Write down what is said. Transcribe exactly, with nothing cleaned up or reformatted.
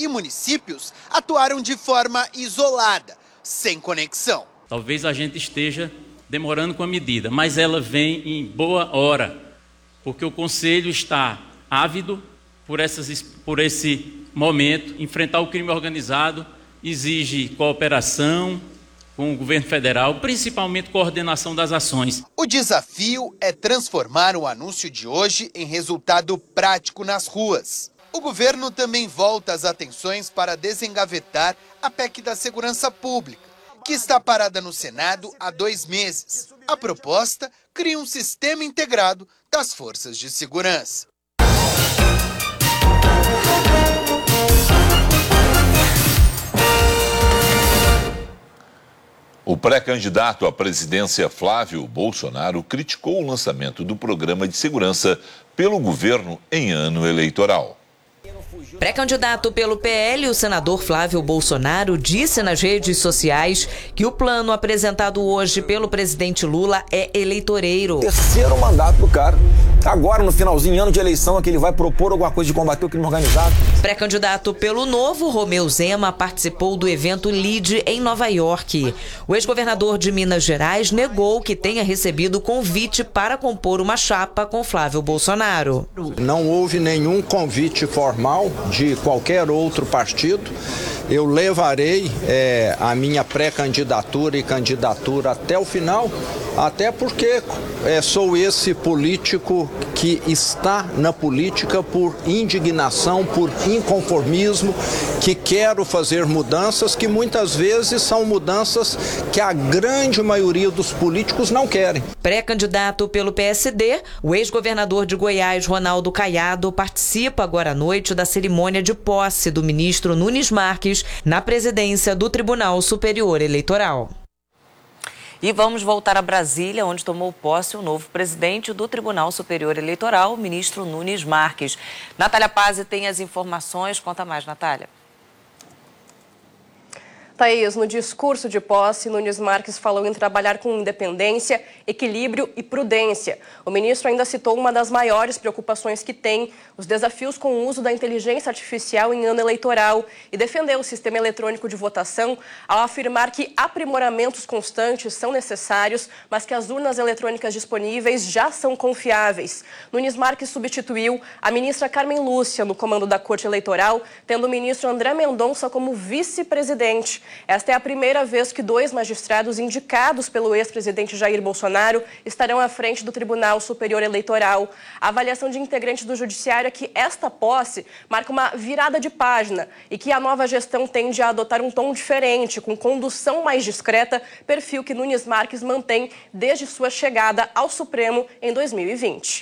e municípios atuaram de forma isolada, sem conexão. Talvez a gente esteja demorando com a medida, mas ela vem em boa hora, porque o Conselho está ávido por, essas, por esse momento. Enfrentar o crime organizado exige cooperação com o governo federal, principalmente coordenação das ações. O desafio é transformar o anúncio de hoje em resultado prático nas ruas. O governo também volta as atenções para desengavetar a P E C da Segurança Pública, que está parada no Senado há dois meses. A proposta cria um sistema integrado das forças de segurança. O pré-candidato à presidência Flávio Bolsonaro criticou o lançamento do programa de segurança pelo governo em ano eleitoral. Pré-candidato pelo P L, o senador Flávio Bolsonaro disse nas redes sociais que o plano apresentado hoje pelo presidente Lula é eleitoreiro. Terceiro mandato do cara. Agora, no finalzinho, ano de eleição, é que ele vai propor alguma coisa de combater o crime organizado. Pré-candidato pelo Novo, Romeu Zema, participou do evento LEAD em Nova York. O ex-governador de Minas Gerais negou que tenha recebido convite para compor uma chapa com Flávio Bolsonaro. Não houve nenhum convite formal de qualquer outro partido. Eu levarei é, a minha pré-candidatura e candidatura até o final, até porque é, sou esse político que está na política por indignação, por inconformismo, que quero fazer mudanças que muitas vezes são mudanças que a grande maioria dos políticos não querem. Pré-candidato pelo P S D, o ex-governador de Goiás, Ronaldo Caiado, participa agora à noite da cerimônia de posse do ministro Nunes Marques na presidência do Tribunal Superior Eleitoral. E vamos voltar a Brasília, onde tomou posse o novo presidente do Tribunal Superior Eleitoral, o ministro Nunes Marques. Natália Pazzi tem as informações. Conta mais, Natália. Thaís, no discurso de posse, Nunes Marques falou em trabalhar com independência, equilíbrio e prudência. O ministro ainda citou uma das maiores preocupações que tem, os desafios com o uso da inteligência artificial em ano eleitoral, e defendeu o sistema eletrônico de votação ao afirmar que aprimoramentos constantes são necessários, mas que as urnas eletrônicas disponíveis já são confiáveis. Nunes Marques substituiu a ministra Carmen Lúcia no comando da Corte Eleitoral, tendo o ministro André Mendonça como vice-presidente. Esta é a primeira vez que dois magistrados indicados pelo ex-presidente Jair Bolsonaro estarão à frente do Tribunal Superior Eleitoral. A avaliação de integrantes do Judiciário é que esta posse marca uma virada de página e que a nova gestão tende a adotar um tom diferente, com condução mais discreta, perfil que Nunes Marques mantém desde sua chegada ao Supremo em dois mil e vinte.